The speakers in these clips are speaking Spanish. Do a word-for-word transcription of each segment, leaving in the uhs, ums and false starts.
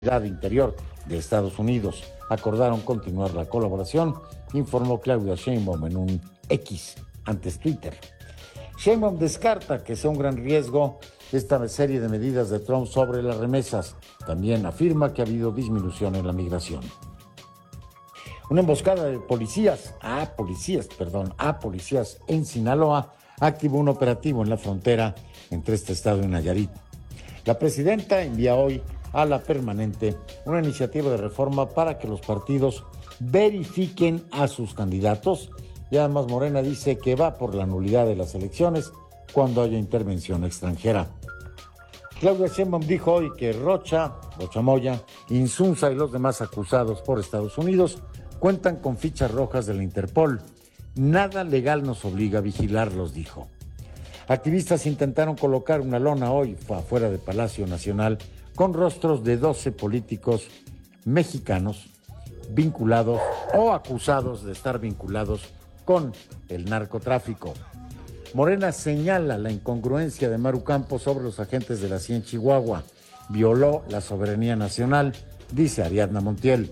Interior de Estados Unidos acordaron continuar la colaboración, informó Claudia Sheinbaum en un X, antes Twitter. Sheinbaum descarta que sea un gran riesgo esta serie de medidas de Trump sobre las remesas. También afirma que ha habido disminución en la migración. Una emboscada de policías, a policías, perdón, a policías en Sinaloa activó un operativo en la frontera entre este estado y Nayarit. La presidenta envía hoy a la permanente una iniciativa de reforma para que los partidos verifiquen a sus candidatos, y además Morena dice que va por la nulidad de las elecciones cuando haya intervención extranjera. Claudia Sheinbaum dijo hoy que Rocha, Rocha Moya, Insunza y los demás acusados por Estados Unidos cuentan con fichas rojas de la Interpol. Nada legal nos obliga a vigilarlos, dijo. Activistas intentaron colocar una lona hoy afuera del Palacio Nacional con rostros de doce políticos mexicanos vinculados o acusados de estar vinculados con el narcotráfico. Morena señala la incongruencia de Maru Campos sobre los agentes de la C I E en Chihuahua. Violó la soberanía nacional, dice Ariadna Montiel.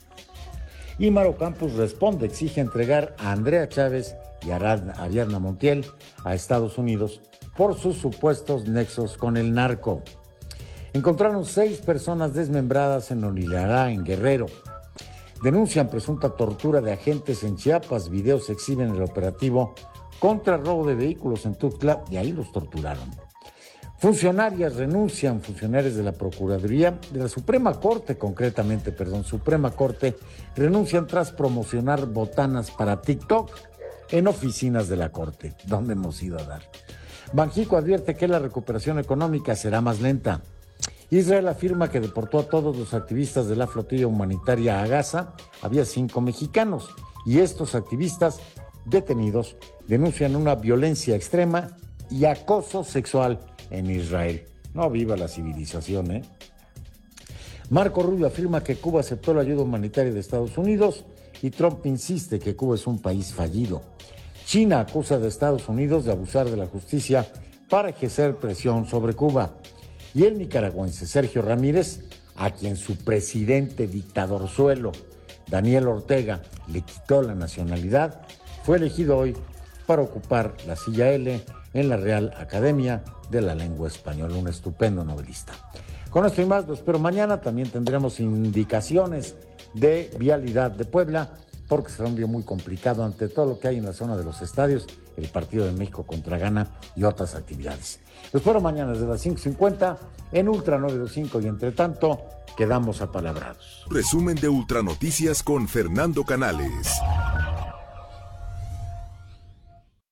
Y Maru Campos responde, exige entregar a Andrea Chávez y a Ariadna Montiel a Estados Unidos por sus supuestos nexos con el narco. Encontraron seis personas desmembradas en Onilará, en Guerrero. Denuncian presunta tortura de agentes en Chiapas. Videos exhiben el operativo contra robo de vehículos en Tuxtla y ahí los torturaron. Funcionarias renuncian, funcionarios de la Procuraduría, de la Suprema Corte concretamente, perdón, Suprema Corte, renuncian tras promocionar botanas para TikTok en oficinas de la Corte. ¿Dónde hemos ido a dar? Banxico advierte que la recuperación económica será más lenta. Israel afirma que deportó a todos los activistas de la flotilla humanitaria a Gaza. Había cinco mexicanos y estos activistas detenidos denuncian una violencia extrema y acoso sexual en Israel. No viva la civilización, ¿eh? Marco Rubio afirma que Cuba aceptó la ayuda humanitaria de Estados Unidos y Trump insiste que Cuba es un país fallido. China acusa de Estados Unidos de abusar de la justicia para ejercer presión sobre Cuba. Y el nicaragüense Sergio Ramírez, a quien su presidente dictadorzuelo, Daniel Ortega, le quitó la nacionalidad, fue elegido hoy para ocupar la silla L en la Real Academia de la Lengua Española, un estupendo novelista. Con esto y más, lo espero mañana. También tendremos indicaciones de vialidad de Puebla, porque será un día muy complicado ante todo lo que hay en la zona de los estadios, el partido de México contra Ghana y otras actividades. Los espero mañana desde las cinco cincuenta en Ultra novecientos veinticinco y entre tanto quedamos apalabrados. Resumen de Ultra Noticias con Fernando Canales.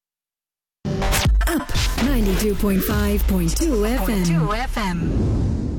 Up ninety-two point five point two F M.